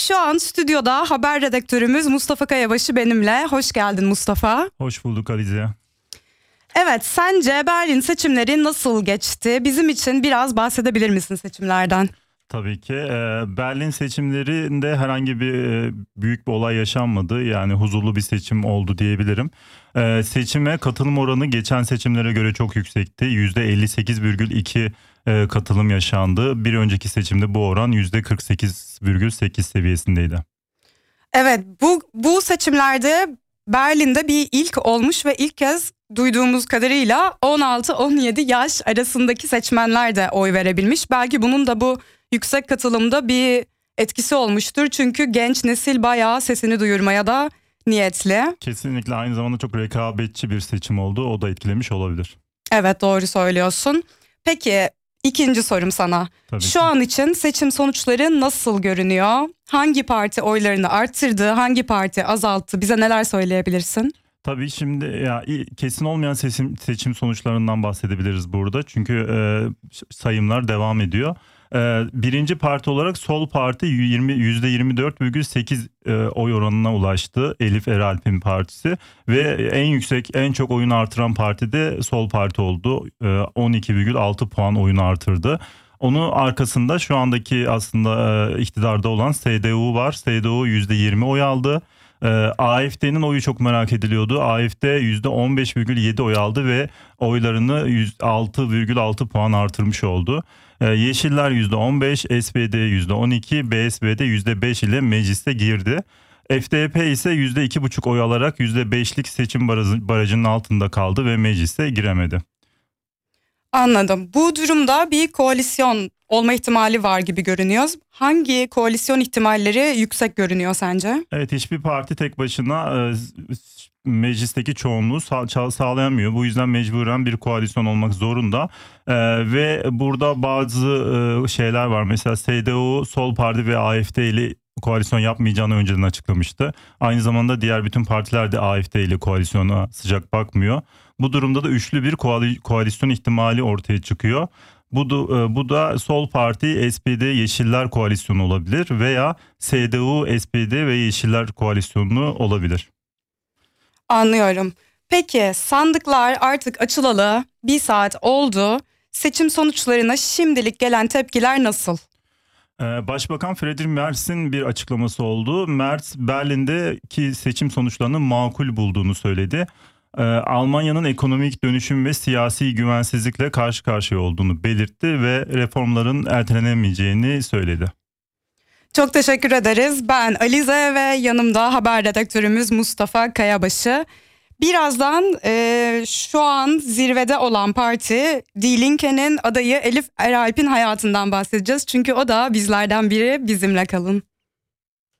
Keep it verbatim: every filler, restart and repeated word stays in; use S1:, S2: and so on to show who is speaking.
S1: şu an stüdyoda haber redaktörümüz Mustafa Kayabaşı benimle. Hoş geldin Mustafa.
S2: Hoş bulduk Alize.
S1: Evet, sence Berlin seçimleri nasıl geçti? Bizim için biraz bahsedebilir misin seçimlerden?
S2: Tabii ki. Berlin seçimlerinde herhangi bir büyük bir olay yaşanmadı. Yani huzurlu bir seçim oldu diyebilirim. Seçime katılım oranı geçen seçimlere göre çok yüksekti. yüzde elli sekiz virgül iki katılım yaşandı. Bir önceki seçimde bu oran yüzde kırk sekiz virgül sekiz seviyesindeydi.
S1: Evet, bu bu seçimlerde Berlin'de bir ilk olmuş ve ilk kez duyduğumuz kadarıyla on altı on yedi yaş arasındaki seçmenler de oy verebilmiş. Belki bunun da bu yüksek katılımda bir etkisi olmuştur. Çünkü genç nesil bayağı sesini duyurmaya da niyetli.
S2: Kesinlikle, aynı zamanda çok rekabetçi bir seçim oldu. O da etkilemiş olabilir.
S1: Evet, doğru söylüyorsun. Peki ikinci sorum sana.
S2: Tabii
S1: Şu
S2: ki.
S1: an için seçim sonuçları nasıl görünüyor? Hangi parti oylarını arttırdı, hangi parti azalttı? Bize neler söyleyebilirsin?
S2: Tabii şimdi ya kesin olmayan seçim, seçim sonuçlarından bahsedebiliriz burada. Çünkü e, sayımlar devam ediyor. E, birinci parti olarak Sol Parti yüzde yirmi dört virgül sekiz e, oy oranına ulaştı. Elif Eralp'in partisi ve en yüksek, en çok oyunu artıran parti de Sol Parti oldu. E, on iki virgül altı puan oyunu artırdı. Onun arkasında şu andaki aslında e, iktidarda olan S D U var. S D U yüzde yirmi oy aldı. E, A F D'nin oyu çok merak ediliyordu. A F D yüzde on beş virgül yedi oy aldı ve oylarını yüzde altı virgül altı puan artırmış oldu. E, Yeşiller yüzde on beş, S P D yüzde on iki, B S P de yüzde beş ile mecliste girdi. F D P ise yüzde iki buçuk oy alarak yüzde beşlik seçim barajı, barajının altında kaldı ve meclise giremedi.
S1: Anladım. Bu durumda bir koalisyon olma ihtimali var gibi görünüyor. Hangi koalisyon ihtimalleri yüksek görünüyor sence?
S2: Evet, hiçbir parti tek başına e, meclisteki çoğunluğu sağ, sağlayamıyor. Bu yüzden mecburen bir koalisyon olmak zorunda. E, ve burada bazı e, şeyler var. Mesela S D U, Sol Parti ve A F D ile koalisyon yapmayacağını önceden açıklamıştı. Aynı zamanda diğer bütün partiler de A F D ile koalisyona sıcak bakmıyor. Bu durumda da üçlü bir koalisyon ihtimali ortaya çıkıyor. Bu da, bu da Sol Parti, S P D, Yeşiller koalisyonu olabilir veya S D U, S P D ve Yeşiller koalisyonu olabilir.
S1: Anlıyorum. Peki sandıklar artık açılalı bir saat oldu. Seçim sonuçlarına şimdilik gelen tepkiler nasıl?
S2: Başbakan Friedrich Merz'in bir açıklaması oldu. Merz, Berlin'deki seçim sonuçlarını makul bulduğunu söyledi. Almanya'nın ekonomik dönüşüm ve siyasi güvensizlikle karşı karşıya olduğunu belirtti ve reformların ertelenemeyeceğini söyledi.
S1: Çok teşekkür ederiz. Ben Alize ve yanımda haber redaktörümüz Mustafa Kayabaşı. Birazdan e, şu an zirvede olan parti Die Linke'nin adayı Elif Eralp'in hayatından bahsedeceğiz. Çünkü o da bizlerden biri. Bizimle kalın.